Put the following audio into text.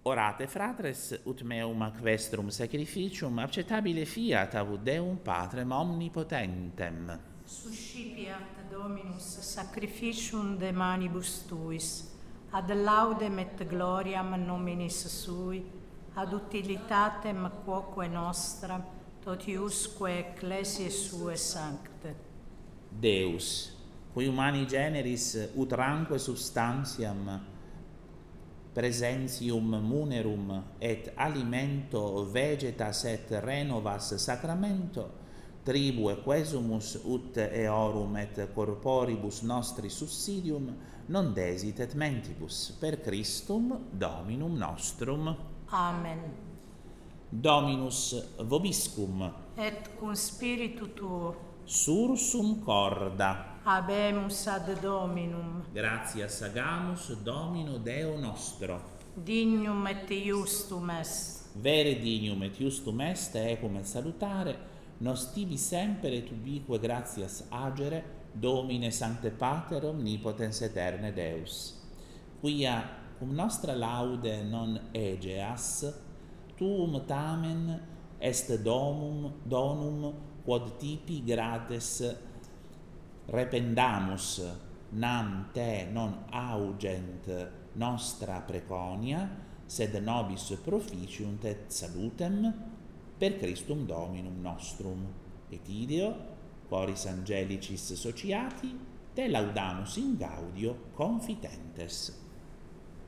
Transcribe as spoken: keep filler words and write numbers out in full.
Orate fratres, ut meum ac vestrum sacrificium acceptabile fiat avut Deum Patrem omnipotentem. Suscipiat Dominus sacrificium de manibus tuis, ad laudem et gloriam nominis sui, ad utilitatem quoque nostra, totiusque ecclesiae sue sancte. Deus, qui humani generis utranque substantiam presentium munerum et alimento vegetas et renovas sacramento, tribue quesumus ut eorum et corporibus nostri subsidium non desit et mentibus, per Christum Dominum nostrum. Amen. Dominus vobiscum. Et cum spiritu tuo. Sursum corda. Habemus ad Dominum. Gratias agamus Domino Deo nostro. Dignum et iustum est. Vere dignum et iustum est, ecum et salutare, nos tibi semper et ubique gratias agere, Domine Sancte Pater omnipotens aeterne Deus. Quia cum nostra laude non egeas, tuum tamen est domum, donum quod tipi grates rependamus, nam te non augent nostra preconia, sed nobis proficiunt et salutem per Christum Dominum nostrum. Et ideo, coris angelicis sociati, te laudamus in gaudio confitentes.